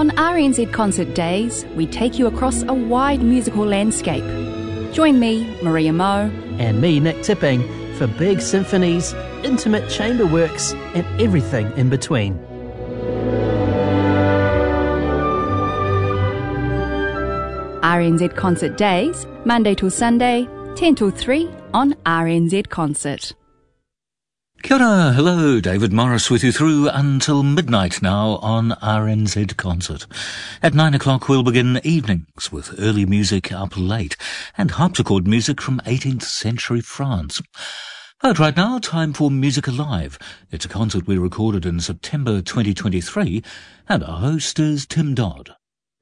On RNZ Concert Days, we take you across a wide musical landscape. Join me, Maria Moe, and me, Nick Tipping, for big symphonies, intimate chamber works, and everything in between. RNZ Concert Days, Monday till Sunday, 10 till 3 on RNZ Concert. Kia ora, hello, David Morris with you through until midnight now on RNZ Concert. At 9 o'clock we'll begin evenings with early music up late and harpsichord music from 18th century France. But right now, time for Music Alive. It's a concert we recorded in September 2023 and our host is Tim Dodd.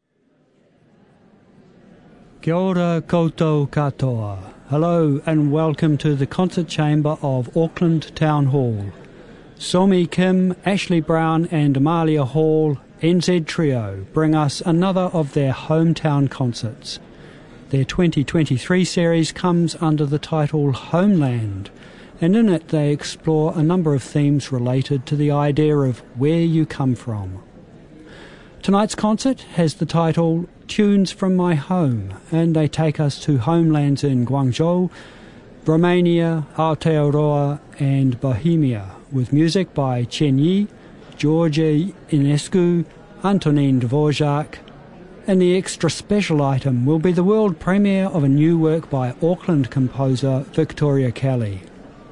Kia ora koutou katoa. Hello and welcome to the concert chamber of Auckland Town Hall. Somi Kim, Ashley Brown and Amalia Hall, NZ Trio, bring us another of their hometown concerts. Their 2023 series comes under the title Homeland, and in it they explore a number of themes related to the idea of where you come from. Tonight's concert has the title Tunes from My Home, and they take us to homelands in Guangzhou, Romania, Aotearoa and Bohemia, with music by Chen Yi, George Enescu, Antonin Dvorak, and the extra special item will be the world premiere of a new work by Auckland composer Victoria Kelly.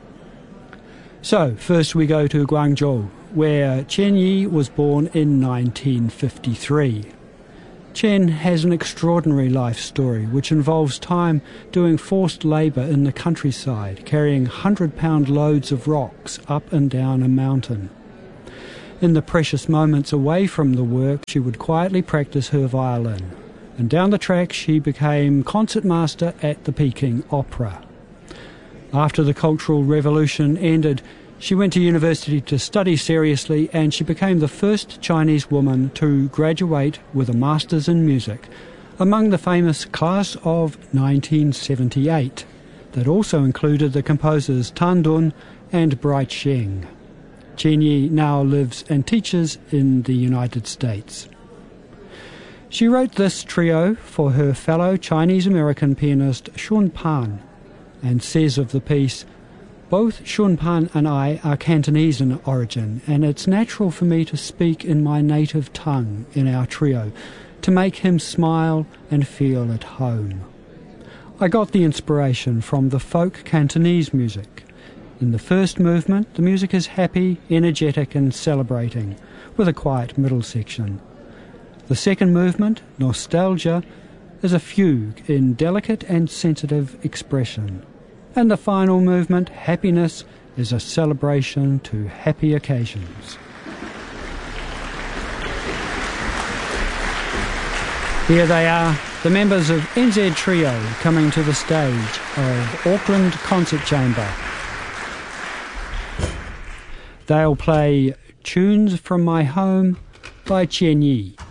So, first we go to Guangzhou, where Chen Yi was born in 1953. Chen has an extraordinary life story which involves time doing forced labour in the countryside, carrying 100-pound loads of rocks up and down a mountain. In the precious moments away from the work, she would quietly practice her violin, and down the track she became concertmaster at the Peking Opera. After the Cultural Revolution ended, she went to university to study seriously, and she became the first Chinese woman to graduate with a Master's in Music, among the famous class of 1978, that also included the composers Tan Dun and Bright Sheng. Chen Yi now lives and teaches in the United States. She wrote this trio for her fellow Chinese-American pianist Shun Pan, and says of the piece, "Both Shun Pan and I are Cantonese in origin, and it's natural for me to speak in my native tongue in our trio, to make him smile and feel at home. I got the inspiration from the folk Cantonese music. In the first movement, the music is happy, energetic and celebrating, with a quiet middle section. The second movement, Nostalgia, is a fugue in delicate and sensitive expression. And the final movement, Happiness, is a celebration to happy occasions." Here they are, the members of NZ Trio coming to the stage of Auckland Concert Chamber. They'll play Tunes from My Home by Chen Yi.